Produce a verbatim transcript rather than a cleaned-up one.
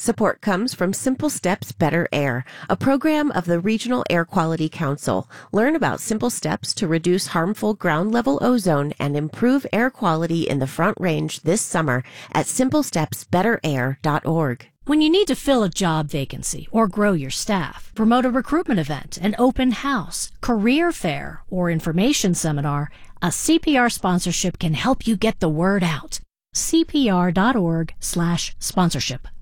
Support comes from Simple Steps Better Air, a program of the Regional Air Quality Council. Learn about simple steps to reduce harmful ground-level ozone and improve air quality in the Front Range this summer at simple steps better air dot org. When you need to fill a job vacancy or grow your staff, promote a recruitment event, an open house, career fair, or information seminar, a C P R sponsorship can help you get the word out. C P R dot org slash sponsorship.